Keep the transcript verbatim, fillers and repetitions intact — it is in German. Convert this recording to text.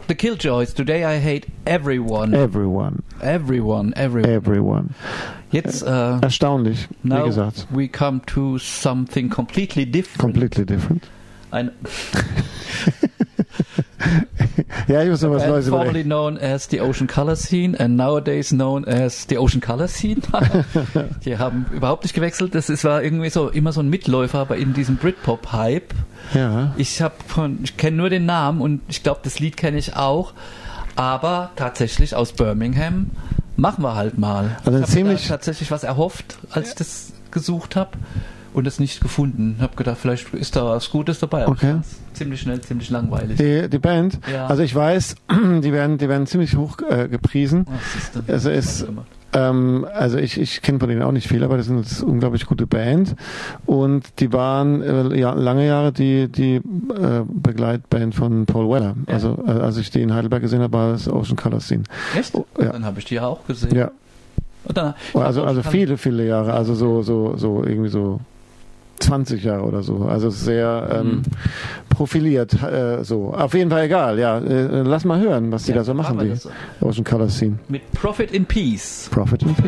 The Killjoys, Today I Hate Everyone. Everyone. Everyone, everyone. Everyone. Jetzt, äh, erstaunlich, wie now gesagt. We come to something completely different. Completely different. Ein ja, ich muss noch was Neues formerly überlegen. known as the Ocean Color Scene and nowadays known as the Ocean Color Scene. Die haben überhaupt nicht gewechselt. Das ist, war irgendwie so immer so ein Mitläufer, aber in diesem Britpop-Hype. Ja. Ich habe von, ich kenne nur den Namen und ich glaube, das Lied kenne ich auch. Aber tatsächlich aus Birmingham machen wir halt mal. Also ich habe ziemlich tatsächlich was erhofft, als ich das gesucht habe. Und es nicht gefunden. Hab gedacht, vielleicht ist da was Gutes dabei. Aber okay. Ziemlich schnell, ziemlich langweilig. Die, die Band, ja. also ich weiß, die werden, die werden ziemlich hoch äh, gepriesen. Ach, also ist, ähm, also ich, ich kenne von denen auch nicht viel, aber das ist eine unglaublich gute Band. Und die waren äh, ja, lange Jahre die, die äh, Begleitband von Paul Weller. Ja. Also äh, als ich die in Heidelberg gesehen habe, war das Ocean Color Scene. Echt? Oh, ja. Dann habe ich die ja auch gesehen. Ja. Dann, also also viele, viele Jahre. Also so, so, so irgendwie so zwanzig Jahre oder so, also sehr ähm, mhm. profiliert, äh, so. Auf jeden Fall egal, ja. Äh, lass mal hören, was die ja, da so machen, die das. Ocean Color Scene. Mit Profit in Peace. Profit in Peace.